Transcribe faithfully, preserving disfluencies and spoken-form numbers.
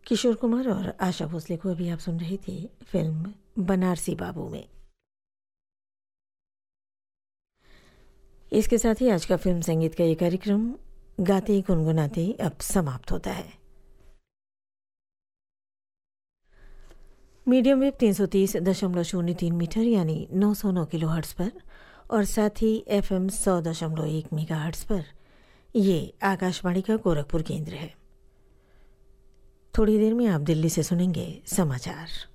किशोर कुमार और आशा भोसले को अभी आप सुन रही थी फिल्म बनारसी बाबू में। इसके साथ ही आज का फिल्म संगीत का ये कार्यक्रम गाते गुनगुनाते अब समाप्त होता है। मीडियम वेव तीन सौ तीस दशमलव शून्य तीन मीटर यानी नौ सौ नौ किलो हर्ट्स पर और साथ ही एफ एम सौ दशमलव एक मेगा हर्ट्स पर ये आकाशवाणी का गोरखपुर केंद्र है। थोड़ी देर में आप दिल्ली से सुनेंगे समाचार।